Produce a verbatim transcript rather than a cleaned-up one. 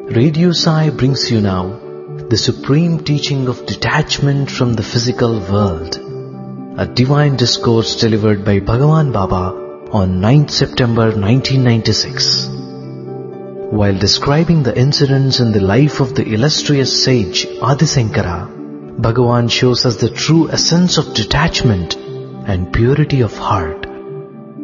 Radio Sai brings you now the supreme teaching of detachment from the physical world, a divine discourse delivered by Bhagavan Baba on ninth September nineteen ninety-six. While describing the incidents in the life of the illustrious sage Adi Shankara, Bhagavan shows us the true essence of detachment and purity of heart.